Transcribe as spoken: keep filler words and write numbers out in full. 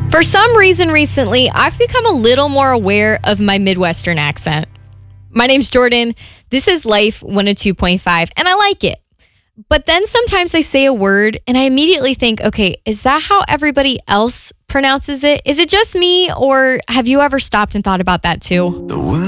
For some reason recently, I've become a little more aware of my Midwestern accent. My name's Jordan. This is Life one oh two point five, and I like it. But then sometimes I say a word and I immediately think, okay, is that how everybody else pronounces it? Is it just me, or have you ever stopped and thought about that too? The